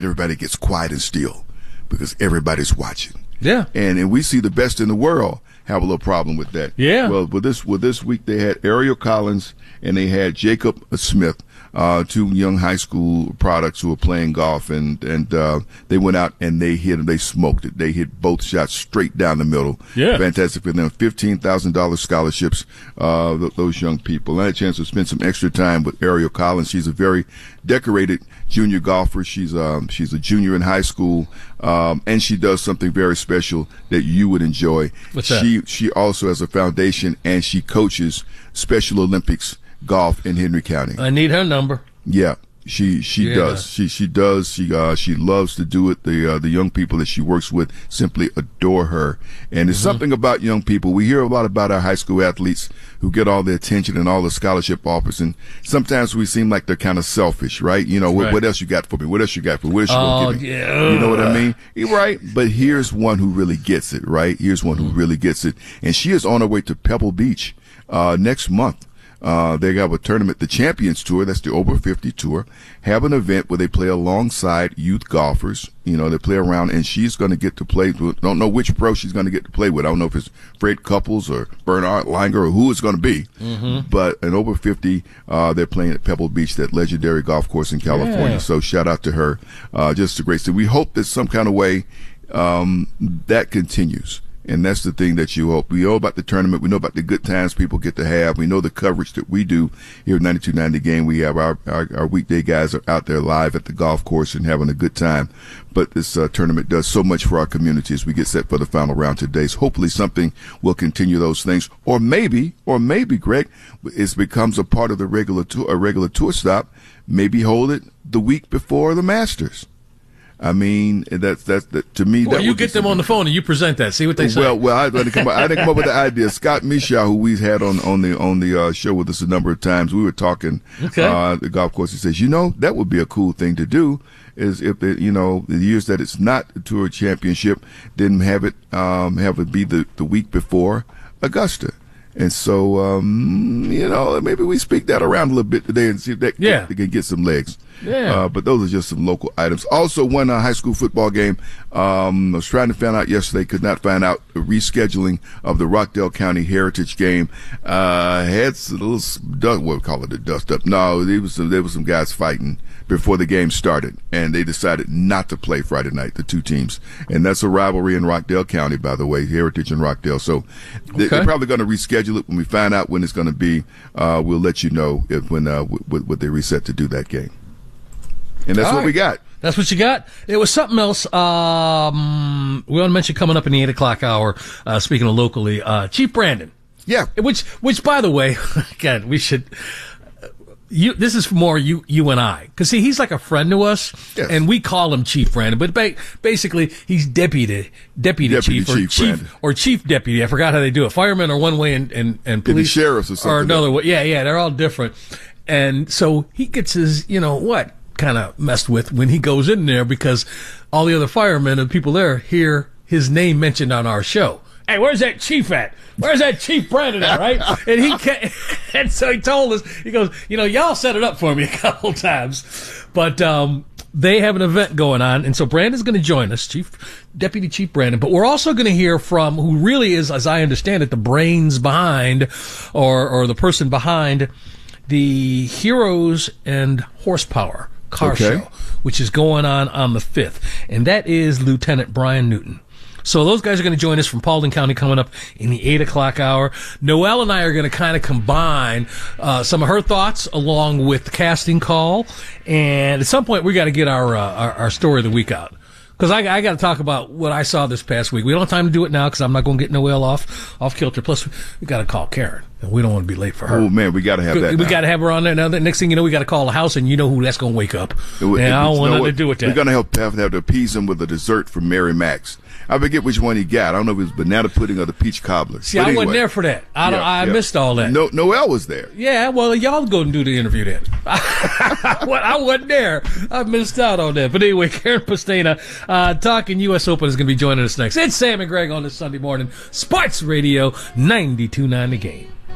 everybody gets quiet and still because everybody's watching. Yeah. And we see the best in the world have a little problem with that. Yeah. Well, with this week they had Ariel Collins and they had Jacob Smith, two young high school products who were playing golf, and they went out and they hit them. They smoked it. They hit both shots straight down the middle. Yeah. Fantastic for them. $15,000 scholarships, those young people. I had a chance to spend some extra time with Ariel Collins. She's a very decorated junior golfer. She's a junior in high school, and she does something very special that you would enjoy. What's that? She also has a foundation, and she coaches Special Olympics golf in Henry County. I need her number. Yeah, she does. She does. She loves to do it. The young people that she works with simply adore her. And there's something about young people. We hear a lot about our high school athletes who get all the attention and all the scholarship offers, and sometimes we seem like they're kind of selfish, right? You know, Right. what else you got for me? What else you got for me? What else you gonna give me? Yeah. You know what I mean? You're right. But here's one who really gets it, right? Here's one who really gets it. And she is on her way to Pebble Beach next month. They have a tournament, the Champions Tour, that's the Over 50 Tour, have an event where they play alongside youth golfers. You know, they play around, and she's going to get to play with, don't know which pro she's going to get to play with. I don't know if it's Fred Couples or Bernard Langer or who it's going to be. But an Over 50, they're playing at Pebble Beach, that legendary golf course in California. Yeah. So shout out to her. Just a great thing. We hope that some kind of way that continues. And that's the thing that you hope. We know about the tournament. We know about the good times people get to have. We know the coverage that we do here at 92.9 The Game. We have our weekday guys are out there live at the golf course and having a good time. But this tournament does so much for our community as we get set for the final round today. So hopefully something will continue those things. Or maybe, Greg, it becomes a part of the regular tour stop. Maybe hold it the week before the Masters. I mean, that's to me. Well, that you would get them on the phone and you present that. See what they say. Well, I didn't come up with the idea. Scott Mishaw, who we've had on the show with us a number of times, we were talking the golf course. He says, that would be a cool thing to do. Is if the years that it's not a tour championship, then have it be the week before Augusta. And so, maybe we speak that around a little bit today and see if that they can get some legs. Yeah. But those are just some local items. Also, one high school football game. I was trying to find out yesterday, could not find out the rescheduling of the Rockdale County Heritage game. Had a little, we'll call it a dust up. No, there was some guys fighting before the game started, and they decided not to play Friday night, the two teams. And that's a rivalry in Rockdale County, by the way, Heritage and Rockdale. So they're probably going to reschedule it. When we find out when it's going to be, we'll let you know when they reset to do that game. And that's what we got. That's what you got? It was something else. We want to mention coming up in the 8 o'clock hour, speaking of locally, Chief Brandon. Yeah. Which, by the way, again, we should, this is more you and I. Cause see, he's like a friend to us. Yes. And we call him Chief Brandon, but basically he's deputy chief or chief deputy. I forgot how they do it. Firemen are one way and police. And the sheriffs or something. Or another way. Yeah, they're all different. And so he gets his, kind of messed with when he goes in there because all the other firemen and people there hear his name mentioned on our show. Hey, where's that chief at? Where's that Chief Brandon at, right? And so he told us, he goes, y'all set it up for me a couple times. But they have an event going on, and so Brandon's going to join us, Deputy Chief Brandon. But we're also going to hear from who really is, as I understand it, the brains behind or the person behind the Heroes and Horsepower car show, which is going on the 5th. And that is Lieutenant Brian Newton. So those guys are going to join us from Paulding County coming up in the 8 o'clock hour. Noelle and I are going to kind of combine some of her thoughts along with the casting call. And at some point, we got to get our story of the week out. Because I got to talk about what I saw this past week. We don't have time to do it now because I'm not going to get Noelle off kilter. Plus, we got to call Karen. And we don't want to be late for her. Oh, man, we got to have that. We got to have her on there. Now, the next thing you know, we got to call the house, and you know who that's going to wake up. And I don't want nothing to do with that. We're going to have to appease him with a dessert from Mary Max. I forget which one he got. I don't know if it was banana pudding or the peach cobbler. See, I wasn't there for that. I missed all that. Noelle was there. Yeah, well, y'all go and do the interview then. I wasn't there. I missed out on that. But anyway, Karen Pastena, talking U.S. Open, is going to be joining us next. It's Sam and Greg on this Sunday morning. Sports Radio 92.9 The Game.